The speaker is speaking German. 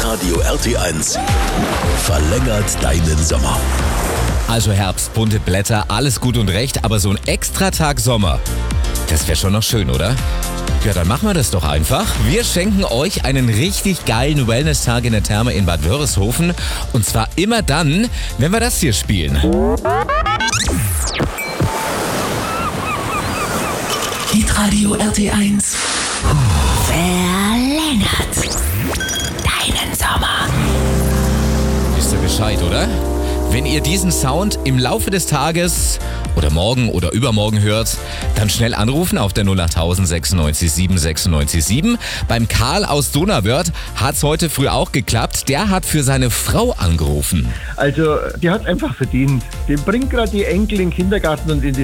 Hitradio RT1 verlängert deinen Sommer. Also Herbst, bunte Blätter, alles gut und recht, aber so ein Extratag Sommer, das wäre schon noch schön, oder? Ja, dann machen wir das doch einfach. Wir schenken euch einen richtig geilen Wellness-Tag in der Therme in Bad Wörishofen. Und zwar immer dann, wenn wir das hier spielen. Hitradio RT1 Verlängert deinen Sommer. Wisst ihr Bescheid, oder? Wenn ihr diesen Sound im Laufe des Tages oder morgen oder übermorgen hört, dann schnell anrufen auf der 08000 96 7 96 7. Beim Karl aus Donauwörth hat's heute früh auch geklappt. Der hat für seine Frau angerufen. Also, die hat einfach verdient. Die bringt gerade die Enkel in den Kindergarten und in die